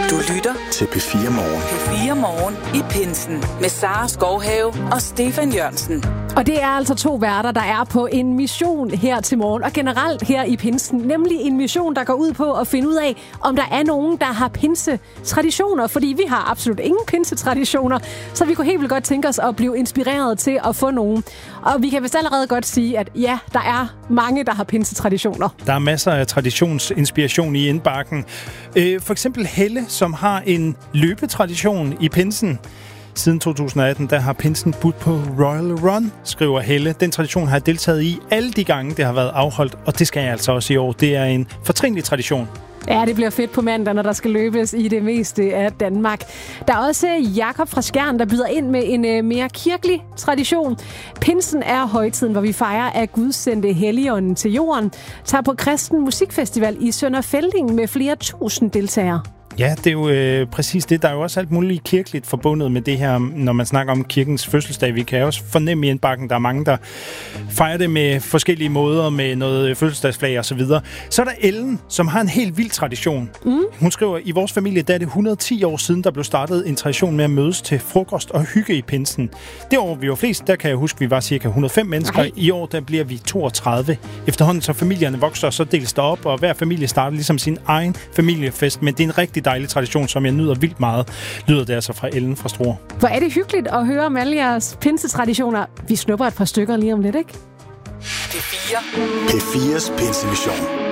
Du lytter til P4 Morgen. P4 Morgen i pinsen med Sara Skovhave og Stefan Jørgensen. Og det er altså 2 værter, der er på en mission her til morgen, og generelt her i pinsen. Nemlig en mission, der går ud på at finde ud af, om der er nogen, der har pinsetraditioner. Fordi vi har absolut ingen pinsetraditioner, så vi kunne helt vildt godt tænke os at blive inspireret til at få nogen. Og vi kan vist allerede godt sige, at ja, der er mange, der har pinsetraditioner. Der er masser af traditionsinspiration i indbakken. For eksempel Helle, som har en løbetradition i pinsen. Siden 2018, der har pinsen budt på Royal Run, skriver Helle. Den tradition har jeg deltaget i alle de gange, det har været afholdt, og det skal jeg altså også i år. Det er en fortrinlig tradition. Ja, det bliver fedt på mandag, når der skal løbes i det meste af Danmark. Der er også Jakob fra Skjern, der byder ind med en mere kirkelig tradition. Pinsen er højtiden, hvor vi fejrer, at Gud sendte Helligånden til jorden, tager på kristen musikfestival i Sønder Felding med flere tusind deltagere. Ja, det er jo præcis det. Der er jo også alt muligt kirkeligt forbundet med det her, når man snakker om kirkens fødselsdag. Vi kan også fornemme i indbakken, der er mange, der fejrer det med forskellige måder, med noget fødselsdagsflag og så videre. Så er der Ellen, som har en helt vild tradition. Hun skriver, i vores familie, der er det 110 år siden, der blev startet en tradition med at mødes til frokost og hygge i pinsen. Det år, vi var flest, der kan jeg huske, vi var cirka 105 mennesker. Ej. I år, der bliver vi 32. Efterhånden, så familierne vokser, så deles der op, og hver familie starter ligesom sin egen familiefest. Men det er en rigtig dejlig tradition, som jeg nyder vildt meget, lyder det altså fra Ellen fra Struer. Hvor er det hyggeligt at høre om alle jeres pinsetraditioner. Vi snupper et par stykker lige om lidt, ikke? P4. P4's pinsemission.